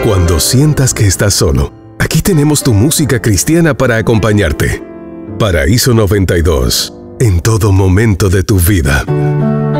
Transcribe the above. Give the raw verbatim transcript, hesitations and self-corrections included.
Cuando sientas que estás solo, aquí tenemos tu música cristiana para acompañarte. Paraíso noventa y dos, en todo momento de tu vida.